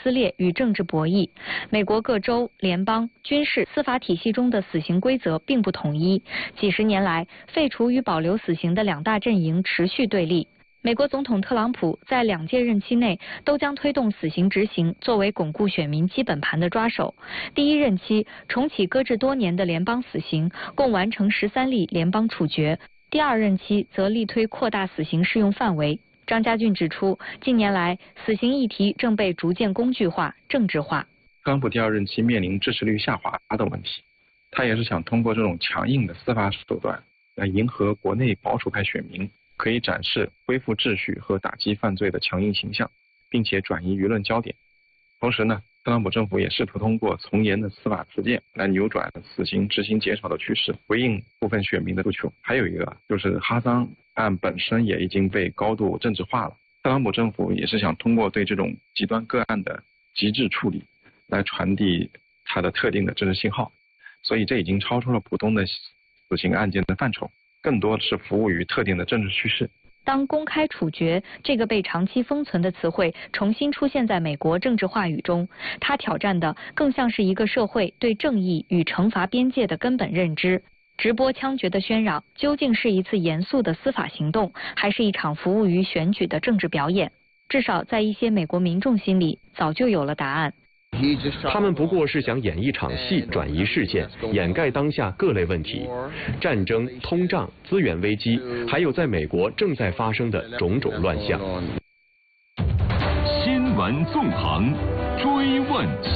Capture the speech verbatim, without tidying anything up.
撕裂与政治博弈。美国各州、联邦、军事、司法体系中的死刑规则并不统一。几十年来，废除与保留死刑的两大阵营持续对立。美国总统特朗普在两届任期内都将推动死刑执行作为巩固选民基本盘的抓手。第一任期重启搁置多年的联邦死刑，共完成十三例联邦处决；第二任期则力推扩大死刑适用范围。张家俊指出，近年来死刑议题正被逐渐工具化、政治化。 特朗普第二任期面临支持率下滑的问题，他也是想通过这种强硬的司法手段来迎合国内保守派选民，可以展示恢复秩序和打击犯罪的强硬形象，并且转移舆论焦点。同时呢，特朗普政府也试图通过从严的司法实践来扭转死刑执行减少的趋势，回应部分选民的诉求。还有一个就是哈桑案本身也已经被高度政治化了，特朗普政府也是想通过对这种极端个案的极致处理来传递它的特定的政治信号，所以这已经超出了普通的死刑案件的范畴，更多的是服务于特定的政治趋势。 当公开处决这个被长期封存的词汇重新出现在美国政治话语中，它挑战的更像是一个社会对正义与惩罚边界的根本认知。直播枪决的喧嚷究竟是一次严肃的司法行动，还是一场服务于选举的政治表演？至少在一些美国民众心里早就有了答案。 他们不过是想演一场戏，转移视线，掩盖当下各类问题，战争、通胀、资源危机，还有在美国正在发生的种种乱象。 新闻纵横，追问